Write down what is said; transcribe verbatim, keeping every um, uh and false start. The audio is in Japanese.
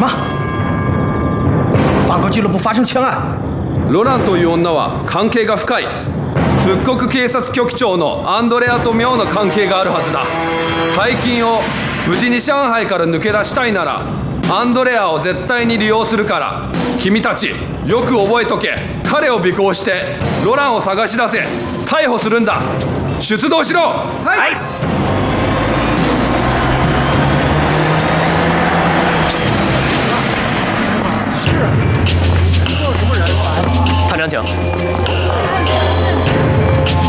么？法国俱乐部发生枪案？ ロランという女は関係が深い。復刻警察局長のアンドレアと妙な関係があるはずだ。大金を無事に上海から抜け出したいならアンドレアを絶対に利用するから、君たちよく覚えとけ。彼を尾行してロランを探し出せ。逮捕するんだ。出動しろ。 はい。